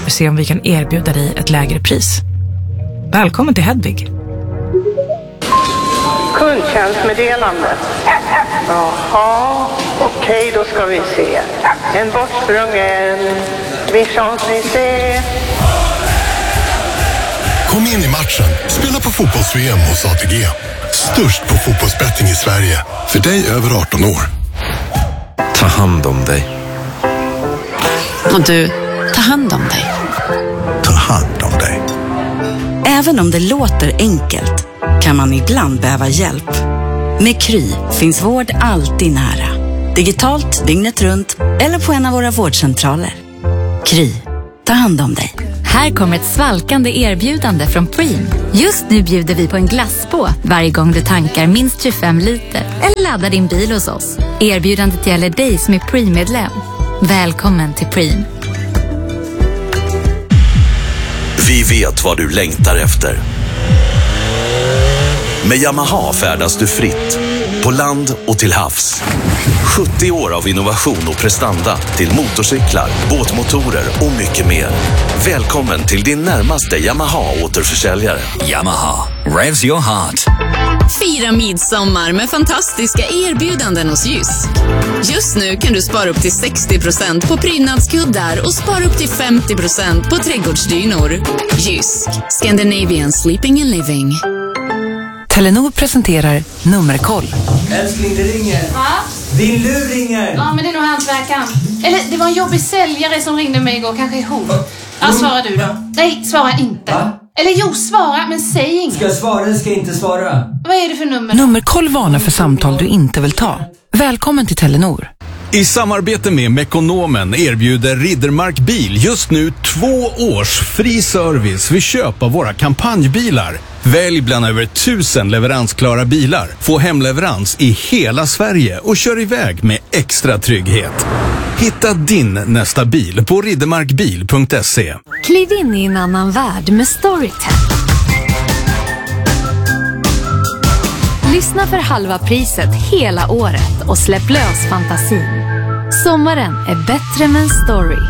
och se om vi kan erbjuda dig ett lägre pris. Välkommen till Hedvig. Kundtjänstmeddelande. Jaha, okej, då ska vi se. En bortsprungen Vichonsnisé. Kom in i matchen. Spela på fotbolls-VM hos ATG. Störst på fotbollsbetting i Sverige. För dig över 18 år. Ta hand om dig. Och du, ta hand om dig. Ta hand om dig. Även om det låter enkelt kan man ibland behöva hjälp. Med Kry finns vård alltid nära. Digitalt, dygnet runt eller på en av våra vårdcentraler. Kry, ta hand om dig. Här kommer ett svalkande erbjudande från Preem. Just nu bjuder vi på en glasspå varje gång du tankar minst 25 liter eller laddar din bil hos oss. Erbjudandet gäller dig som är Preem-medlem. Välkommen till Preem. Vi vet vad du längtar efter. Med Yamaha färdas du fritt, på land och till havs. 70 år av innovation och prestanda till motorcyklar, båtmotorer och mycket mer. Välkommen till din närmaste Yamaha-återförsäljare. Yamaha, revs your heart. Fira midsommar med fantastiska erbjudanden hos Jysk. Just nu kan du spara upp till 60% på prydnadskuddar och spara upp till 50% på trädgårdsdynor. Jysk, Scandinavian Sleeping and Living. Telenor presenterar Nummerkoll. Älskling, det ringer. Va? Din lur ringer. Ja, men det är nog hantverkaren. Eller det var en jobbig säljare som ringde mig igår, kanske ihop. Ja, svara du då. Nej, svara inte. Va? Eller jo, svara, men säg inget. Ska jag svara eller ska jag inte svara? Vad är det för nummer? Nummerkoll varnar för samtal du inte vill ta. Välkommen till Telenor. I samarbete med Mekonomen erbjuder Riddermark Bil just nu 2 års fri service vid köp av våra kampanjbilar. Välj bland över 1000 leveransklara bilar. Få hemleverans i hela Sverige och kör iväg med extra trygghet. Hitta din nästa bil på riddermarkbil.se. Kliv in i en annan värld med Storytel. Lyssna för halva priset hela året och släpp lös fantasin. Sommaren är bättre med en story.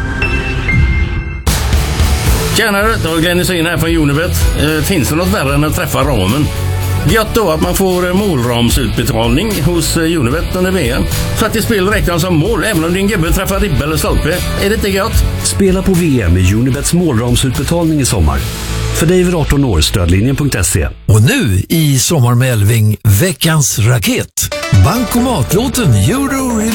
Tjenare, det var Glenn Syn här från Unibet. Finns det något värre än att träffa ramen? Gött då att man får målramsutbetalning hos Unibet under VM. Så att det spelar räknas som mål även om din gubbe träffar ribba eller stolpe. Är det inte gött? Spela på VM med Unibets målramsutbetalning i sommar. För dig över 18 år, stödlinjen.se. Och nu i Sommar med Elving, veckans raket. Bankomatlåten Euro